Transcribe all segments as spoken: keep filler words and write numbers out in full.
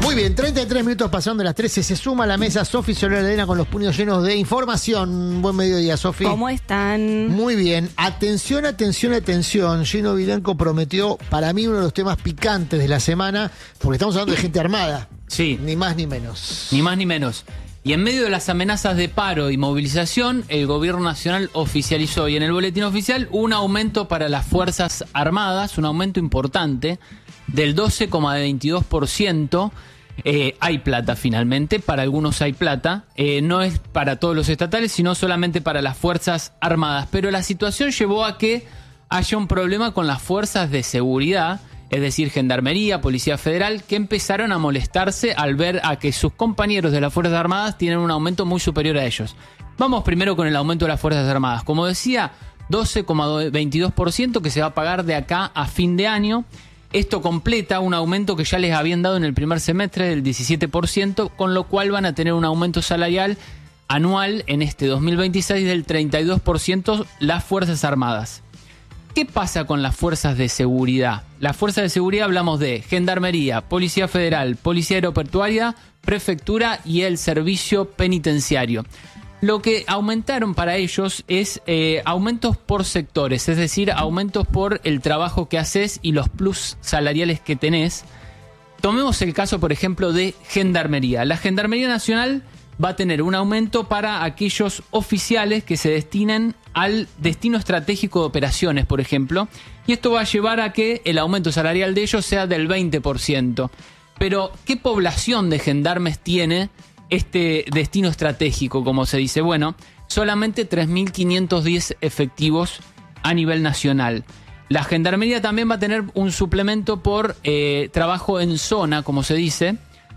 Muy bien, treinta y tres minutos pasando las trece. Se suma a la mesa Sofi Soler Elena con los puños llenos de información. Buen mediodía, Sofi. ¿Cómo están? Muy bien. Atención, atención, atención. Gino Vilenco prometió para mí uno de los temas picantes de la semana, porque estamos hablando de gente armada. Sí. Ni más ni menos. Ni más ni menos. Y en medio de las amenazas de paro y movilización, el gobierno nacional oficializó, y en el boletín oficial, un aumento para las Fuerzas Armadas, un aumento importante del doce coma veintidós por ciento. Eh, hay plata finalmente, para algunos hay plata, eh, no es para todos los estatales, sino solamente para las Fuerzas Armadas. Pero la situación llevó a que haya un problema con las fuerzas de seguridad, es decir, Gendarmería, Policía Federal, que empezaron a molestarse al ver a que sus compañeros de las Fuerzas Armadas tienen un aumento muy superior a ellos. Vamos primero con el aumento de las Fuerzas Armadas. Como decía, doce coma veintidós por ciento que se va a pagar de acá a fin de año. Esto completa un aumento que ya les habían dado en el primer semestre del diecisiete por ciento, con lo cual van a tener un aumento salarial anual en este dos mil veintiséis del treinta y dos por ciento las Fuerzas Armadas. ¿Qué pasa con las fuerzas de seguridad? Las fuerzas de seguridad hablamos de Gendarmería, Policía Federal, Policía Aeroportuaria, Prefectura y el Servicio Penitenciario. Lo que aumentaron para ellos es eh, aumentos por sectores, es decir, aumentos por el trabajo que haces y los plus salariales que tenés. Tomemos el caso, por ejemplo, de Gendarmería. La Gendarmería Nacional va a tener un aumento para aquellos oficiales que se destinen al destino estratégico de operaciones, por ejemplo, y esto va a llevar a que el aumento salarial de ellos sea del veinte por ciento. Pero, ¿qué población de gendarmes tiene este destino estratégico, como se dice? Bueno, solamente tres mil quinientos diez efectivos a nivel nacional. La Gendarmería también va a tener un suplemento por eh, trabajo en zona, como se dice,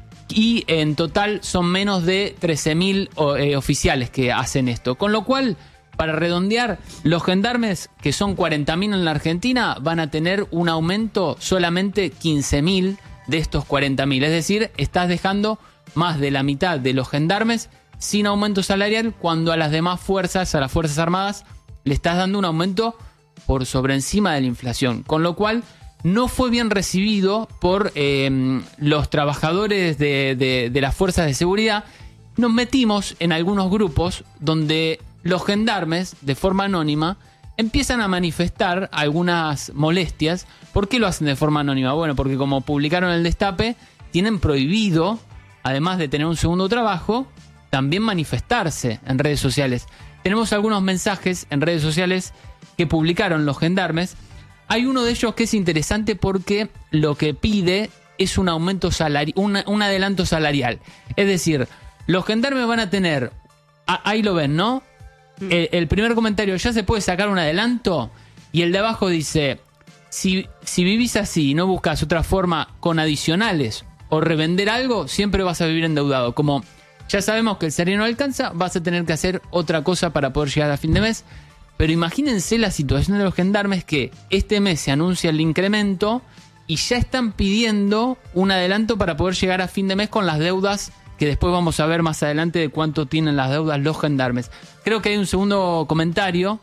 y en total son menos de trece mil eh, oficiales que hacen esto. Con lo cual, para redondear, los gendarmes, que son cuarenta mil en la Argentina, van a tener un aumento solamente quince mil de estos cuarenta mil. Es decir, estás dejando más de la mitad de los gendarmes sin aumento salarial, cuando a las demás fuerzas, a las Fuerzas Armadas, le estás dando un aumento por sobre encima de la inflación. Con lo cual, no fue bien recibido por eh, los trabajadores de, de, de las fuerzas de seguridad. Nos metimos en algunos grupos donde los gendarmes, de forma anónima, empiezan a manifestar algunas molestias. ¿Por qué lo hacen de forma anónima? Bueno, porque como publicaron el Destape, tienen prohibido, además de tener un segundo trabajo, también manifestarse en redes sociales. Tenemos algunos mensajes en redes sociales que publicaron los gendarmes. Hay uno de ellos que es interesante porque lo que pide es un aumento salarial, un, un adelanto salarial. Es decir, los gendarmes van a tener, a, ahí lo ven, ¿no? El, el primer comentario, ¿ya se puede sacar un adelanto? Y el de abajo dice, si, si vivís así y no buscas otra forma con adicionales o revender algo, siempre vas a vivir endeudado. Como ya sabemos que el salario no alcanza, vas a tener que hacer otra cosa para poder llegar a fin de mes. Pero imagínense la situación de los gendarmes, que este mes se anuncia el incremento y ya están pidiendo un adelanto para poder llegar a fin de mes con las deudas, que después vamos a ver más adelante de cuánto tienen las deudas los gendarmes. Creo que hay un segundo comentario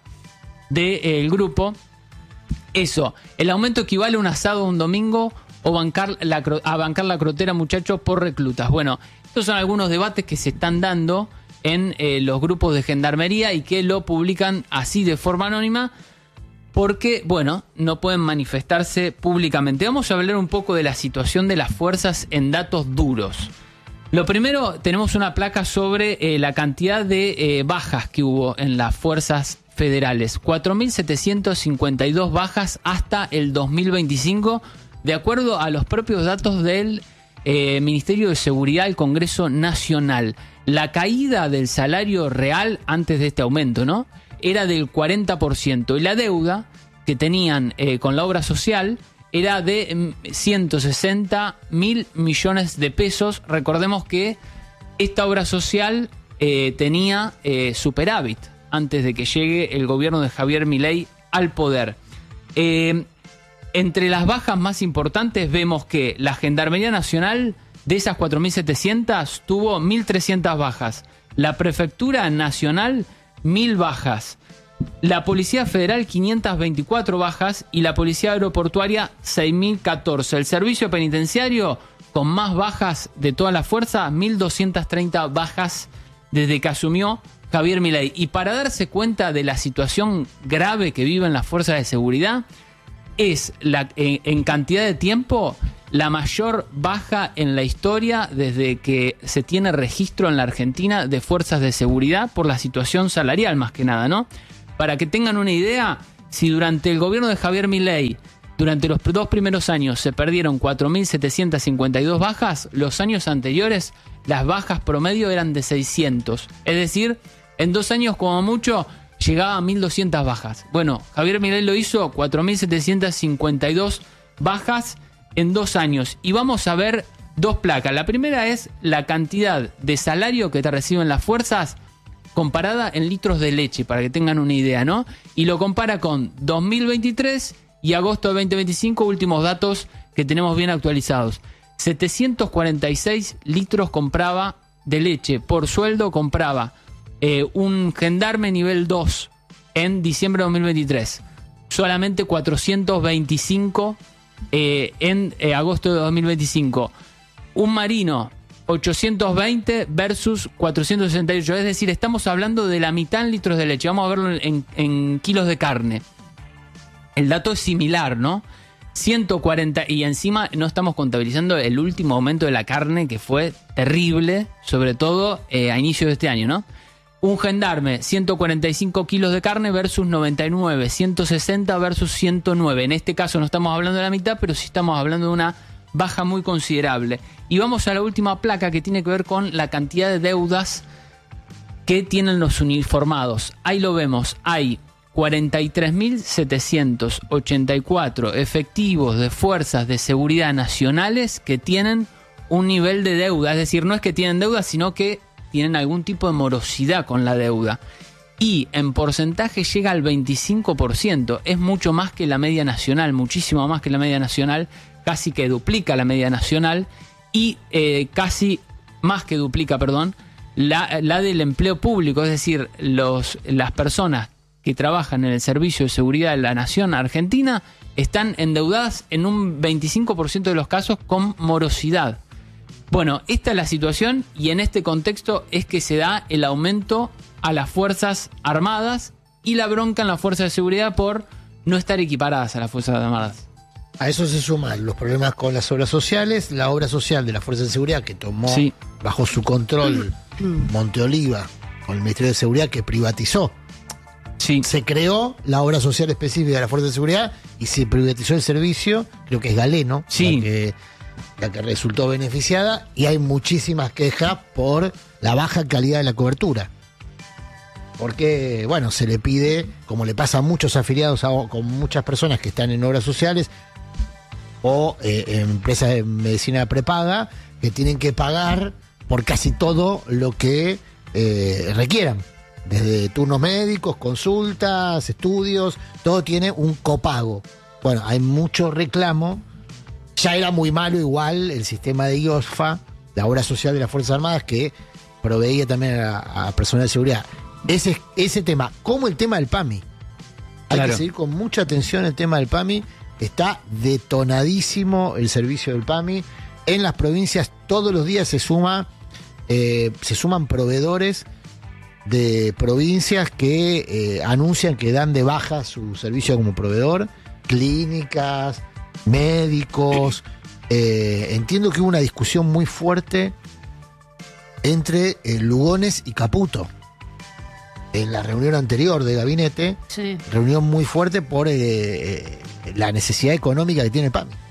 del grupo. Eso, el aumento equivale a un asado un domingo o bancar la, a bancar la crotera, muchachos, por reclutas. Bueno, estos son algunos debates que se están dando en eh, los grupos de Gendarmería y que lo publican así de forma anónima porque, bueno, no pueden manifestarse públicamente. Vamos a hablar un poco de la situación de las fuerzas en datos duros. Lo primero, tenemos una placa sobre eh, la cantidad de eh, bajas que hubo en las fuerzas federales. cuatro mil setecientos cincuenta y dos bajas hasta el dos mil veinticinco, de acuerdo a los propios datos del eh, Ministerio de Seguridad del Congreso Nacional. La caída del salario real antes de este aumento, ¿no?, era del cuarenta por ciento. Y la deuda que tenían eh, con la obra social era de ciento sesenta mil millones de pesos. Recordemos que esta obra social eh, tenía eh, superávit antes de que llegue el gobierno de Javier Milei al poder. Eh, entre las bajas más importantes vemos que la Gendarmería Nacional, de esas cuatro mil setecientas, tuvo mil trescientas bajas. La Prefectura Nacional, mil bajas. La Policía Federal, quinientas veinticuatro bajas, y la Policía Aeroportuaria, seis mil catorce. El Servicio Penitenciario, con más bajas de toda la fuerza, mil doscientas treinta bajas desde que asumió Javier Milei. Y para darse cuenta de la situación grave que viven las fuerzas de seguridad, es la, en, en cantidad de tiempo la mayor baja en la historia desde que se tiene registro en la Argentina de fuerzas de seguridad por la situación salarial, más que nada, ¿no? Para que tengan una idea, si durante el gobierno de Javier Milei, durante los dos primeros años se perdieron cuatro mil setecientas cincuenta y dos bajas, los años anteriores las bajas promedio eran de seiscientos. Es decir, en dos años como mucho llegaba a mil doscientas bajas. Bueno, Javier Milei lo hizo, cuatro mil setecientas cincuenta y dos bajas en dos años. Y vamos a ver dos placas. La primera es la cantidad de salario que te reciben las fuerzas comparada en litros de leche, para que tengan una idea, ¿no? Y lo compara con dos mil veintitrés y agosto de veinte veinticinco, últimos datos que tenemos bien actualizados. setecientos cuarenta y seis litros compraba de leche por sueldo, compraba eh, un gendarme nivel dos en diciembre de dos mil veintitrés. Solamente cuatrocientos veinticinco eh, en eh, agosto de dos mil veinticinco. Un marino, ochocientos veinte versus cuatrocientos sesenta y ocho. Es decir, estamos hablando de la mitad en litros de leche. Vamos a verlo en, en kilos de carne. El dato es similar, ¿no? ciento cuarenta, y encima no estamos contabilizando el último aumento de la carne, que fue terrible, sobre todo eh, a inicio de este año, ¿no? Un gendarme, ciento cuarenta y cinco kilos de carne versus noventa y nueve, ciento sesenta versus ciento nueve. En este caso no estamos hablando de la mitad, pero sí estamos hablando de una baja muy considerable. Y vamos a la última placa, que tiene que ver con la cantidad de deudas que tienen los uniformados. Ahí lo vemos, hay cuarenta y tres mil setecientos ochenta y cuatro efectivos de fuerzas de seguridad nacionales que tienen un nivel de deuda. Es decir, no es que tienen deuda, sino que tienen algún tipo de morosidad con la deuda. Y en porcentaje llega al veinticinco por ciento. Es mucho más que la media nacional, muchísimo más que la media nacional, casi que duplica la media nacional y eh, casi más que duplica, perdón, la, la del empleo público. Es decir, los, las personas que trabajan en el Servicio de Seguridad de la Nación Argentina están endeudadas en un veinticinco por ciento de los casos con morosidad. Bueno, esta es la situación, y en este contexto es que se da el aumento a las Fuerzas Armadas y la bronca en las Fuerzas de Seguridad por no estar equiparadas a las Fuerzas Armadas. A eso se suman los problemas con las obras sociales, la obra social de las Fuerzas de Seguridad que tomó sí. bajo su control Monteoliva con el Ministerio de Seguridad, que privatizó. Sí. Se creó la obra social específica de la Fuerza de Seguridad y se privatizó el servicio, creo que es Galeno, sí. la, que, la que resultó beneficiada, y hay muchísimas quejas por la baja calidad de la cobertura. Porque, bueno, se le pide, como le pasa a muchos afiliados, a, con muchas personas que están en obras sociales o eh, en empresas de medicina prepaga, que tienen que pagar por casi todo lo que eh, requieran. Desde turnos médicos, consultas, estudios, todo tiene un copago. Bueno, hay mucho reclamo. Ya era muy malo igual el sistema de I O S F A, la obra social de las Fuerzas Armadas, que proveía también a, a personal de seguridad. Ese, ese tema, como el tema del PAMI. Hay claro. que seguir con mucha atención el tema del PAMI. Está detonadísimo el servicio del PAMI. En las provincias todos los días se suma, eh, se suman proveedores de provincias que eh, anuncian que dan de baja su servicio como proveedor, clínicas, médicos. Eh, entiendo que hubo una discusión muy fuerte entre eh, Lugones y Caputo en la reunión anterior de gabinete, sí. reunión muy fuerte por eh, eh, la necesidad económica que tiene el PAMI.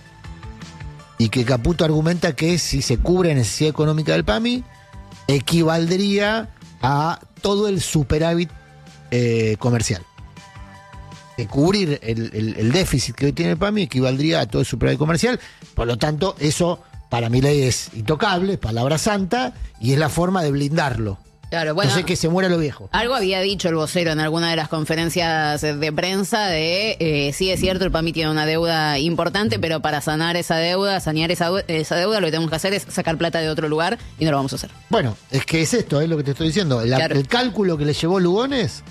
Y que Caputo argumenta que si se cubre la necesidad económica del PAMI, equivaldría a todo el superávit eh, comercial. De cubrir el, el, el déficit que hoy tiene el PAMI equivaldría a todo el superávit comercial. Por lo tanto, eso para mi ley es intocable, es palabra santa, y es la forma de blindarlo. Claro, bueno, entonces que se muera lo viejo. Algo había dicho el vocero en alguna de las conferencias de prensa de, eh, sí es cierto, el PAMI tiene una deuda importante, pero para sanar esa deuda, sanear esa, esa deuda, lo que tenemos que hacer es sacar plata de otro lugar, y no lo vamos a hacer. Bueno, es que es esto, es lo que te estoy diciendo. La, claro. El cálculo que le llevó Lugones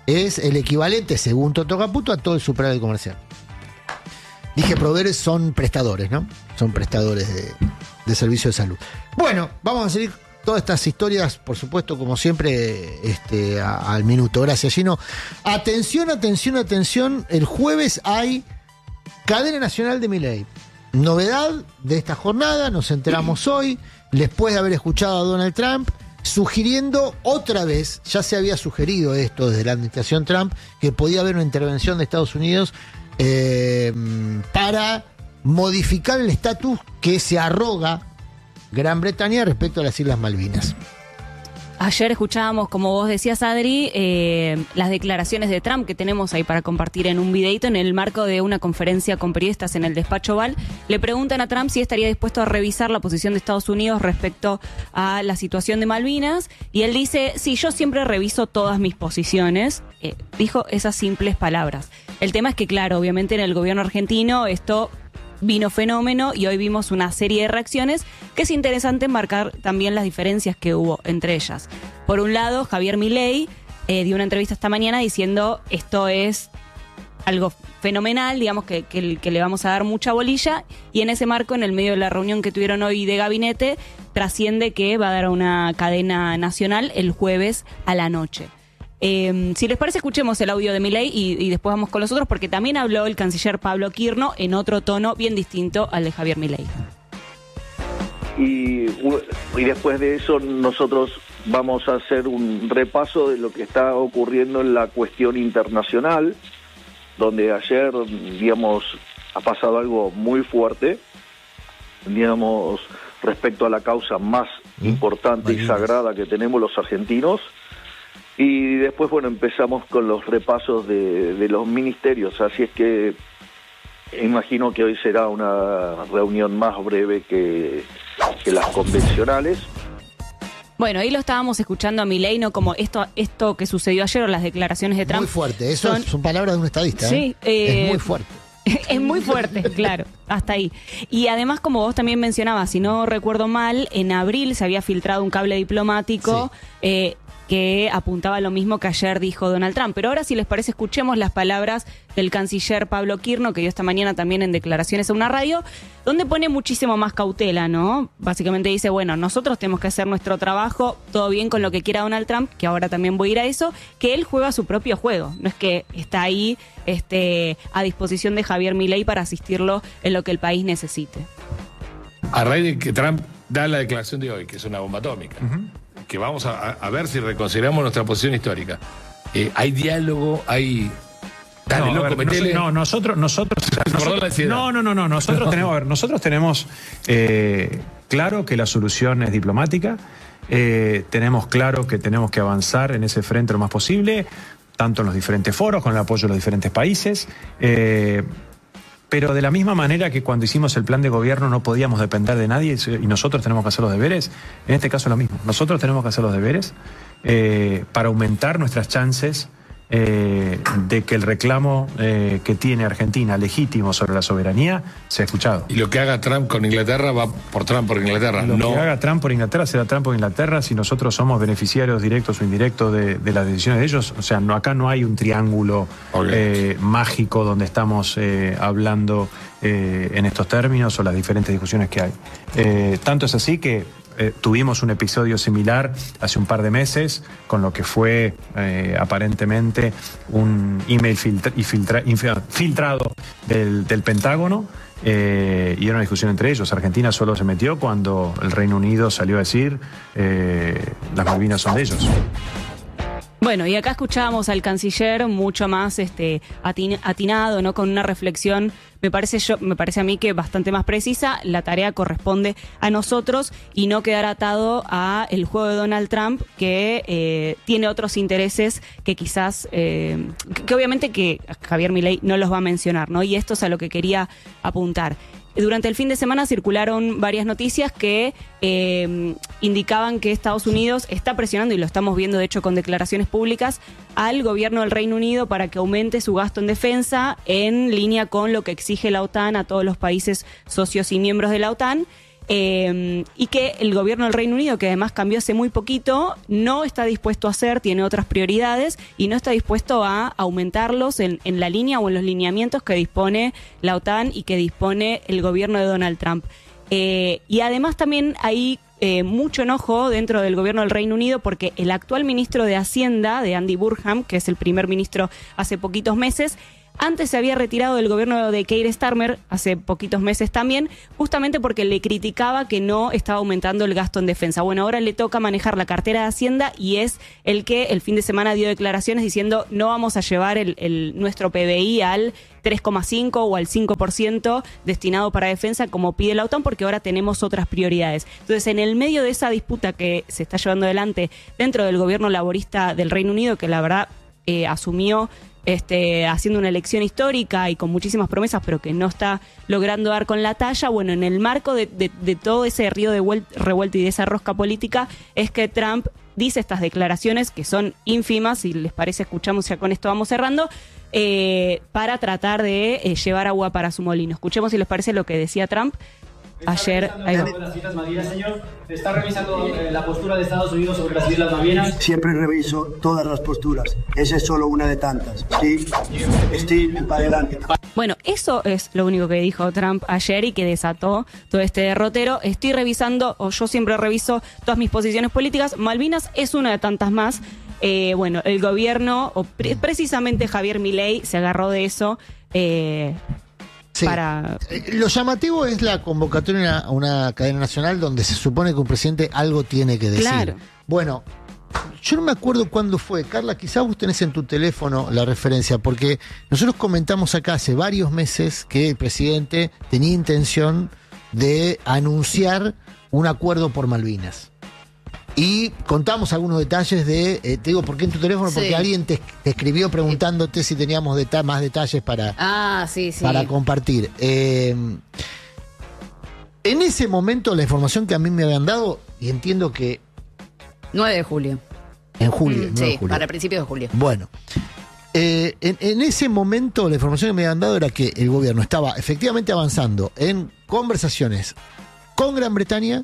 es el equivalente, según Toto Caputo, a todo el superávit comercial. Dije proveedores, son prestadores, ¿no? Son prestadores de, de servicio de salud. Bueno, vamos a seguir todas estas historias, por supuesto, como siempre, este, a, al minuto. Gracias, Gino. Atención, atención, atención. El jueves hay cadena nacional de Milei. Novedad de esta jornada, nos enteramos hoy, después de haber escuchado a Donald Trump, sugiriendo otra vez, ya se había sugerido esto desde la administración Trump, que podía haber una intervención de Estados Unidos eh, para modificar el estatus que se arroga Gran Bretaña respecto a las Islas Malvinas. Ayer escuchábamos, como vos decías, Adri, eh, las declaraciones de Trump que tenemos ahí para compartir en un videito en el marco de una conferencia con periodistas en el despacho Oval. Le preguntan a Trump si estaría dispuesto a revisar la posición de Estados Unidos respecto a la situación de Malvinas y él dice, sí, yo siempre reviso todas mis posiciones. Eh, dijo esas simples palabras. El tema es que, claro, obviamente en el gobierno argentino esto vino fenómeno y hoy vimos una serie de reacciones que es interesante marcar también las diferencias que hubo entre ellas. Por un lado, Javier Milei eh, dio una entrevista esta mañana diciendo esto es algo fenomenal, digamos que, que, que le vamos a dar mucha bolilla, y en ese marco, en el medio de la reunión que tuvieron hoy de gabinete, trasciende que va a dar una cadena nacional el jueves a la noche. Eh, si les parece, escuchemos el audio de Milei y, y después vamos con los otros, porque también habló el canciller Pablo Quirno en otro tono bien distinto al de Javier Milei. Y, y después de eso nosotros vamos a hacer un repaso de lo que está ocurriendo en la cuestión internacional, donde ayer, digamos, ha pasado algo muy fuerte, digamos, respecto a la causa más importante y sagrada que tenemos los argentinos. Y después, bueno, empezamos con los repasos de, de los ministerios, así es que imagino que hoy será una reunión más breve que, que las convencionales. Bueno, ahí lo estábamos escuchando a Milei, ¿no? Como esto esto que sucedió ayer o las declaraciones de Trump. Muy fuerte, eso son, son palabras de un estadista. Sí, ¿eh? Eh, es muy fuerte. Es muy fuerte, claro, hasta ahí. Y además, como vos también mencionabas, si no recuerdo mal, en abril se había filtrado un cable diplomático sí. eh, que apuntaba lo mismo que ayer dijo Donald Trump. Pero ahora, si les parece, escuchemos las palabras del canciller Pablo Quirno, que dio esta mañana también en declaraciones a una radio, donde pone muchísimo más cautela, ¿no? Básicamente dice, bueno, nosotros tenemos que hacer nuestro trabajo, todo bien con lo que quiera Donald Trump, que ahora también voy a ir a eso, que él juega su propio juego. No es que está ahí este, a disposición de Javier Milei para asistirlo en lo que el país necesite. A raíz de que Trump da la declaración de hoy, que es una bomba atómica, uh-huh. que vamos a, a ver si reconsideramos nuestra posición histórica. Eh, hay diálogo, hay... Dale, no, loco, ver, metele. No, nosotros... nosotros, nosotros no, no, no, no, nosotros tenemos, a ver, nosotros tenemos eh, claro que la solución es diplomática, eh, tenemos claro que tenemos que avanzar en ese frente lo más posible, tanto en los diferentes foros, con el apoyo de los diferentes países, eh, pero de la misma manera que cuando hicimos el plan de gobierno no podíamos depender de nadie y nosotros tenemos que hacer los deberes, en este caso es lo mismo. Nosotros tenemos que hacer los deberes eh, para aumentar nuestras chances eh, de que el reclamo eh, que tiene Argentina legítimo sobre la soberanía sea escuchado. Y lo que haga Trump con Inglaterra va por Trump por Inglaterra. Lo no. que haga Trump por Inglaterra será Trump por Inglaterra si nosotros somos beneficiarios directos o indirectos de, de las decisiones de ellos. O sea, no, acá no hay un triángulo okay. eh, mágico donde estamos eh, hablando eh, en estos términos o las diferentes discusiones que hay. Eh, tanto es así que Eh, tuvimos un episodio similar hace un par de meses con lo que fue eh, aparentemente un email filtra y filtra filtrado del, del Pentágono eh, y era una discusión entre ellos. Argentina solo se metió cuando el Reino Unido salió a decir eh, las Malvinas son de ellos. Bueno, y acá escuchábamos al canciller mucho más este, atin atinado, ¿no? Con una reflexión, me parece, yo, me parece a mí que bastante más precisa. La tarea corresponde a nosotros y no quedar atado a el juego de Donald Trump, que eh, tiene otros intereses que quizás, eh, que, que obviamente que Javier Milei no los va a mencionar, ¿no? Y esto es a lo que quería apuntar. Durante el fin de semana circularon varias noticias que eh, indicaban que Estados Unidos está presionando, y lo estamos viendo de hecho con declaraciones públicas, al gobierno del Reino Unido para que aumente su gasto en defensa en línea con lo que exige la OTAN a todos los países socios y miembros de la OTAN. Eh, y que el gobierno del Reino Unido, que además cambió hace muy poquito, no está dispuesto a hacer, tiene otras prioridades y no está dispuesto a aumentarlos en, en la línea o en los lineamientos que dispone la OTAN y que dispone el gobierno de Donald Trump. Eh, y además también hay eh, mucho enojo dentro del gobierno del Reino Unido porque el actual ministro de Hacienda, de Andy Burnham, que es el primer ministro hace poquitos meses, antes se había retirado del gobierno de Keir Starmer, hace poquitos meses también, justamente porque le criticaba que no estaba aumentando el gasto en defensa. Bueno, ahora le toca manejar la cartera de Hacienda y es el que el fin de semana dio declaraciones diciendo no vamos a llevar el, el, nuestro P B I al tres coma cinco o al cinco por ciento destinado para defensa como pide la OTAN porque ahora tenemos otras prioridades. Entonces, en el medio de esa disputa que se está llevando adelante dentro del gobierno laborista del Reino Unido, que la verdad eh, asumió Este, haciendo una elección histórica y con muchísimas promesas, pero que no está logrando dar con la talla, bueno, en el marco de, de, de todo ese río de revuelto y de esa rosca política, es que Trump dice estas declaraciones que son ínfimas, si les parece escuchamos, ya con esto vamos cerrando, eh, para tratar de eh, llevar agua para su molino. Escuchemos si les parece lo que decía Trump ayer. Ahí va. Las Islas Malvinas, señor. ¿Está revisando eh, la postura de Estados Unidos sobre las Islas Malvinas? Siempre reviso todas las posturas. Esa es solo una de tantas. Sí, estoy para adelante. Bueno, eso es lo único que dijo Trump ayer y que desató todo este derrotero. Estoy revisando, o yo siempre reviso todas mis posiciones políticas. Malvinas es una de tantas más. Eh, bueno, el gobierno, o pre- precisamente Javier Milei, se agarró de eso. Eh, Sí. Para... Lo llamativo es la convocatoria a una cadena nacional donde se supone que un presidente algo tiene que decir. Claro. Bueno, yo no me acuerdo cuándo fue. Carla, quizás vos tenés en tu teléfono la referencia, porque nosotros comentamos acá hace varios meses que el presidente tenía intención de anunciar un acuerdo por Malvinas. Y contamos algunos detalles de, eh, te digo, ¿por qué en tu teléfono? Sí. Porque alguien te, te escribió preguntándote si teníamos deta- más detalles para, Ah, sí, sí. para compartir. Eh, en ese momento, la información que a mí me habían dado, y entiendo que nueve de julio. en julio, Mm, nueve de sí, julio. para principios de julio. Bueno, eh, en, en ese momento la información que me habían dado era que el gobierno estaba efectivamente avanzando en conversaciones con Gran Bretaña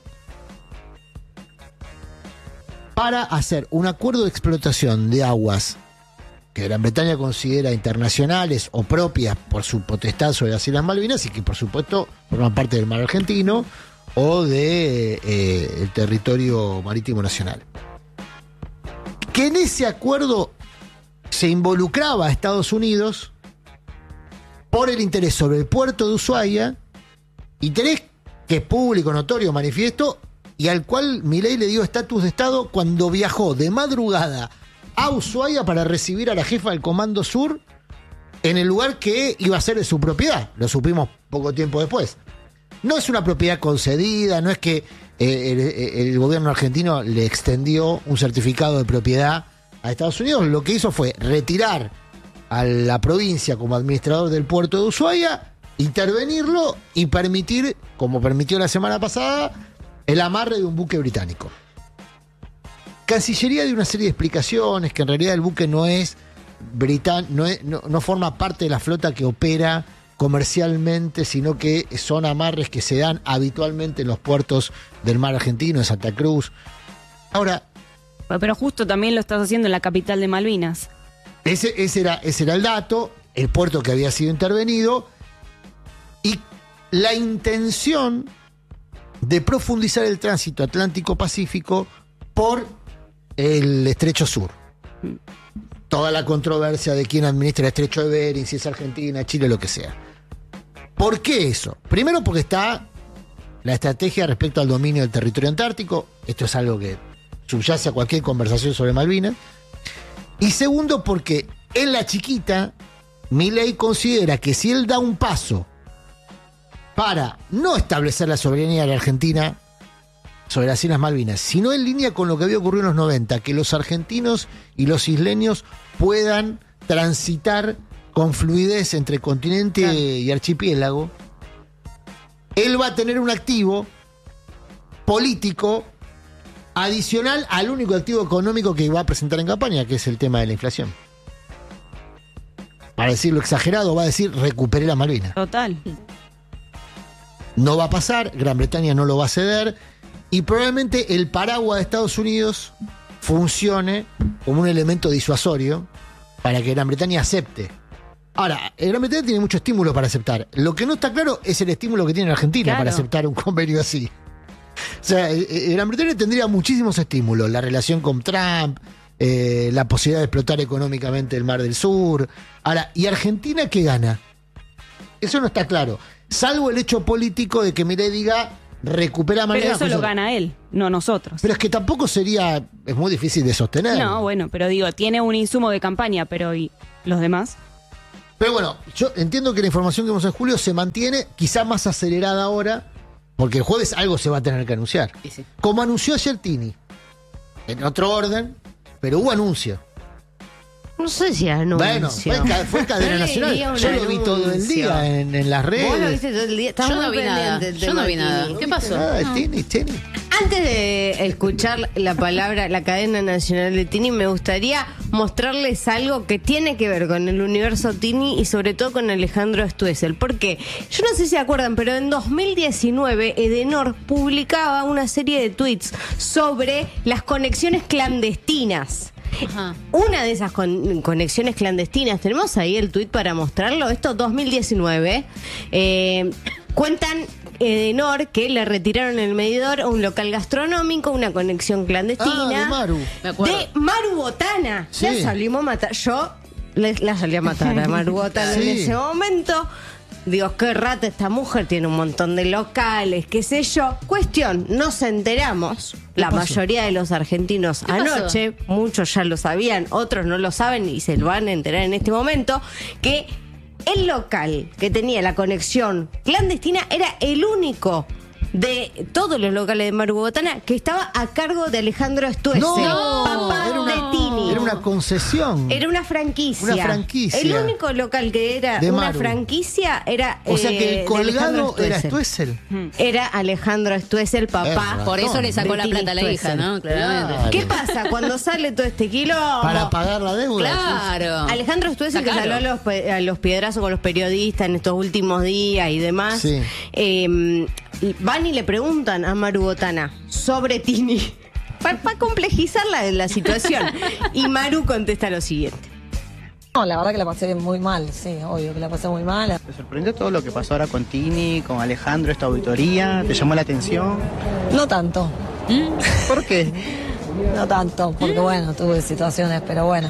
para hacer un acuerdo de explotación de aguas que Gran Bretaña considera internacionales o propias por su potestad sobre las Islas Malvinas y que por supuesto forman parte del mar argentino o de eh, el territorio marítimo nacional. Que en ese acuerdo se involucraba a Estados Unidos por el interés sobre el puerto de Ushuaia, interés que es público, notorio, manifiesto, y al cual Milei le dio estatus de Estado cuando viajó de madrugada a Ushuaia para recibir a la jefa del Comando Sur en el lugar que iba a ser de su propiedad. Lo supimos poco tiempo después. No es una propiedad concedida, no es que eh, el, el gobierno argentino le extendió un certificado de propiedad a Estados Unidos. Lo que hizo fue retirar a la provincia como administrador del puerto de Ushuaia, intervenirlo y permitir, como permitió la semana pasada, el amarre de un buque británico. Cancillería dio una serie de explicaciones, que en realidad el buque no es británico, no, no, no forma parte de la flota que opera comercialmente, sino que son amarres que se dan habitualmente en los puertos del mar argentino, en Santa Cruz. Ahora... Pero justo también lo estás haciendo en la capital de Malvinas. Ese, ese, era, ese era el dato, el puerto que había sido intervenido, y la intención de profundizar el tránsito Atlántico-Pacífico por el Estrecho Sur. Toda la controversia de quién administra el Estrecho de Bering, si es Argentina, Chile, lo que sea. ¿Por qué eso? Primero porque está la estrategia respecto al dominio del territorio antártico. Esto es algo que subyace a cualquier conversación sobre Malvinas. Y segundo porque en la chiquita, Milei considera que si él da un paso para no establecer la soberanía de la Argentina sobre las Islas Malvinas, sino en línea con lo que había ocurrido en los noventa, que los argentinos y los isleños puedan transitar con fluidez entre continente claro. y archipiélago, él va a tener un activo político adicional al único activo económico que va a presentar en campaña, que es el tema de la inflación. Para decirlo exagerado, va a decir recuperé la Malvinas. Total. no va a pasar, Gran Bretaña no lo va a ceder, y probablemente el paraguas de Estados Unidos funcione como un elemento disuasorio para que Gran Bretaña acepte. Ahora, Gran Bretaña tiene mucho estímulo para aceptar. Lo que no está claro es el estímulo que tiene Argentina claro. para aceptar un convenio así. O sea, Gran Bretaña tendría muchísimos estímulos. La relación con Trump, eh, la posibilidad de explotar económicamente el Mar del Sur. Ahora, ¿y Argentina qué gana? Eso no está claro. Salvo el hecho político de que Milei diga recupera Malvinas. Pero eso lo gana él, no nosotros. Pero es que tampoco sería, es muy difícil de sostener. No, bueno, pero digo, tiene un insumo de campaña, pero ¿y los demás? Pero bueno, yo entiendo que la información que vemos en julio se mantiene, quizá más acelerada ahora, porque el jueves algo se va a tener que anunciar. Sí, sí. Como anunció ayer Tini, en otro orden, pero hubo anuncio. No sé si anuncio. Bueno, fue, fue cadena nacional. Yo anuncio. Lo vi todo el día en, en las redes. Vos lo viste todo el día. Yo no vi nada. Yo no vi nada. ¿Qué pasó? Nada, no. Tini, Tini. Antes de escuchar la palabra, la cadena nacional de Tini, me gustaría mostrarles algo que tiene que ver con el universo Tini y sobre todo con Alejandro Stoessel. Porque yo no sé si se acuerdan, pero en dos mil diecinueve Edenor publicaba una serie de tweets sobre las conexiones clandestinas. Ajá. Una de esas con, conexiones clandestinas, tenemos ahí el tuit para mostrarlo, esto dos mil diecinueve, eh, cuentan Edenor que le retiraron el medidor a un local gastronómico, una conexión clandestina. Ah, de Maru. De Maru Botana. Sí. La salimos a matar. Yo le, la salí a matar a Maru Botana sí. en ese momento. Digo, qué rata esta mujer, tiene un montón de locales, qué sé yo. Cuestión, nos enteramos, la pasó? mayoría de los argentinos anoche, pasó? muchos ya lo sabían, otros no lo saben y se lo van a enterar en este momento, que el local que tenía la conexión clandestina era el único de todos los locales de Maru Botana que estaba a cargo de Alejandro Stoessel, no, papá era una, de Tini. Era una concesión. Era una franquicia. Una franquicia. El único local que era de una Maru. franquicia era O sea que el colgado eh, era Stoessel. Era Alejandro Stoessel, papá. Es Por eso le sacó la plata a la hija, ¿no? Claramente. Claro. ¿Qué pasa cuando sale todo este quilombo? Para pagar la deuda. Claro. Alejandro Stoessel, que salió a los, a los piedrazos con los periodistas en estos últimos días y demás. Sí. Eh, van y le preguntan a Maru Botana sobre Tini para pa complejizar la, la situación y Maru contesta lo siguiente. No, la verdad que la pasé muy mal, sí, obvio que la pasé muy mal. ¿Te sorprendió todo lo que pasó ahora con Tini, con Alejandro, esta auditoría? ¿Te llamó la atención? No tanto. ¿Mm? ¿Por qué? No tanto, porque bueno, tuve situaciones, pero bueno,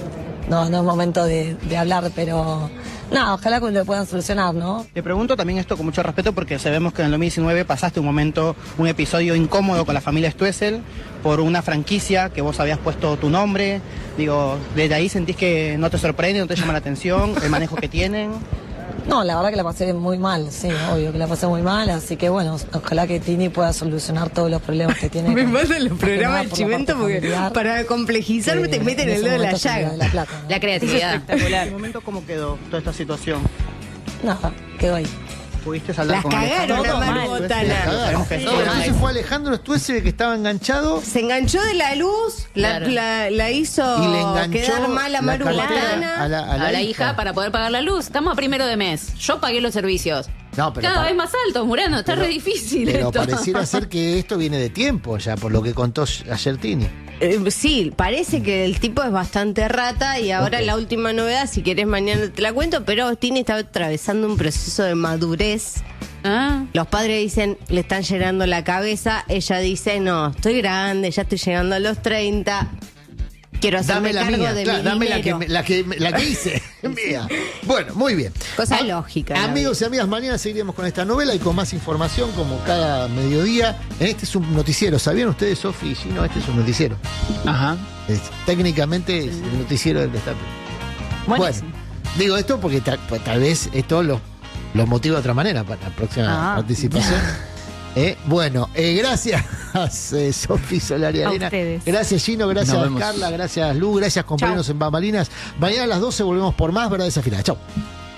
no, no es momento de, de hablar, pero... No, ojalá que lo puedan solucionar, ¿no? Te pregunto también esto con mucho respeto porque sabemos que en el dos mil diecinueve pasaste un momento, un episodio incómodo con la familia Stoessel por una franquicia que vos habías puesto tu nombre. Digo, ¿desde ahí sentís que no te sorprende, no te llama la atención el manejo que tienen? No, la verdad que la pasé muy mal, sí, obvio que la pasé muy mal, así que bueno, ojalá que Tini pueda solucionar todos los problemas que tiene. Me con, mandan los programas del Chimento porque familiar, para complejizarme te meten el dedo de la llaga. La, plata, ¿no? La creatividad. Es espectacular. ¿En qué momento cómo quedó toda esta situación? Nada, quedó ahí. ¿Pudiste hablar Las con cagaron Alejandro? a Maru Botana. Entonces fue Alejandro Stoessel que estaba enganchado. Se enganchó de la luz, la, Claro. la, la hizo Y le enganchó quedar mal a la Maru cartera Botana. a la, a la A la hija para poder pagar la luz. Estamos a primero de mes. Yo pagué los servicios. No, pero Cada para- vez más altos, Murano. Está Pero- re difícil Pero esto. pareciera ser que esto viene de tiempo ya, por lo que contó ayer Tini. Eh, sí, parece que el tipo es bastante rata y ahora Ok. la última novedad, si querés mañana te la cuento, pero Tini está atravesando un proceso de madurez. Ah. Los padres dicen, le están llenando la cabeza, ella dice, no, estoy grande, ya estoy llegando a los treinta, quiero hacerme Dame la cargo mía, de claro, mi dame la que, dinero. me- la, que, la que hice. Mía. Bueno, muy bien. Cosa Ah, lógica. la Amigos y amigas, mañana seguiremos con esta novela y con más información como cada mediodía. Este es un noticiero. ¿Sabían ustedes, Sofi y Gino? Este es un noticiero. Ajá. Es- técnicamente es el noticiero del Destape. Buenísimo. Bueno, digo esto porque tal, pues, tal vez esto lo, lo motiva de otra manera para la próxima Ah. participación. Eh, bueno, eh, gracias eh, Sofi Solari A Arena. ustedes. Gracias Gino, gracias Nos vemos. Carla, gracias Lu, gracias compañeros en Bambalinas. Mañana a las doce volvemos por más verdades afiladas. Chau.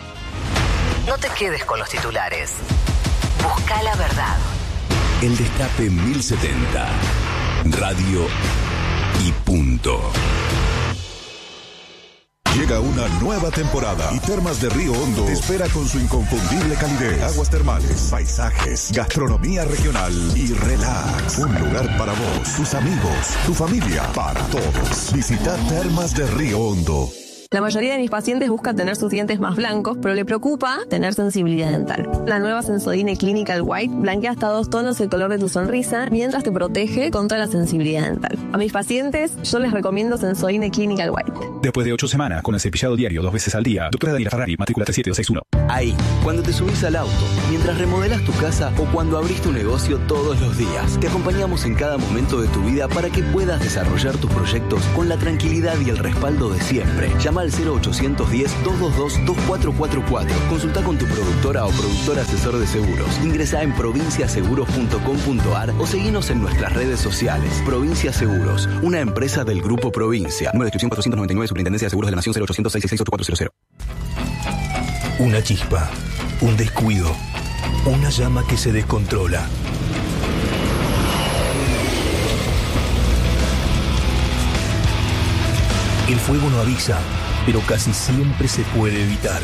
No te quedes con los titulares. Busca la verdad. El Destape mil setenta. Radio y punto. Llega una nueva temporada y Termas de Río Hondo te espera con su inconfundible calidez, aguas termales, paisajes, gastronomía regional y relax. Un lugar para vos, tus amigos, tu familia, para todos. Visita Termas de Río Hondo. La mayoría de mis pacientes busca tener sus dientes más blancos, pero le preocupa tener sensibilidad dental. La nueva Sensodyne Clinical White blanquea hasta dos tonos el color de tu sonrisa, mientras te protege contra la sensibilidad dental. A mis pacientes, yo les recomiendo Sensodyne Clinical White. Después de ocho semanas, con el cepillado diario dos veces al día, doctora Daniela Ferrari, matrícula tres siete dos seis uno. Ahí, cuando te subís al auto, mientras remodelás tu casa o cuando abrís tu negocio todos los días, te acompañamos en cada momento de tu vida para que puedas desarrollar tus proyectos con la tranquilidad y el respaldo de siempre. Llama al cero ochocientos diez, doscientos veintidós, veinticuatro cuarenta y cuatro. Consulta con tu productora o productor asesor de seguros. Ingresa en provincia seguros punto com punto ar o seguinos en nuestras redes sociales. Provincia Seguros, una empresa del Grupo Provincia. Número de inscripción cuatrocientos noventa y nueve, Superintendencia de Seguros de la Nación, cero ochocientos seis seis seis ocho cuatro cero cero. Una chispa, un descuido, una llama que se descontrola. El fuego no avisa, pero casi siempre se puede evitar.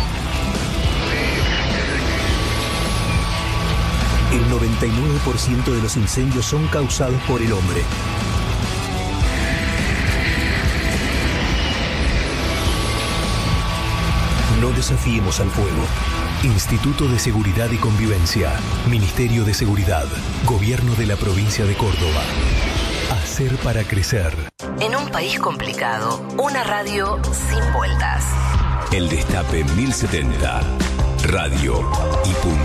El noventa y nueve por ciento de los incendios son causados por el hombre. No desafiemos al fuego. Instituto de Seguridad y Convivencia, Ministerio de Seguridad, Gobierno de la Provincia de Córdoba. Hacer para crecer. En un país complicado, una radio sin vueltas. El Destape mil setenta. Radio y punto.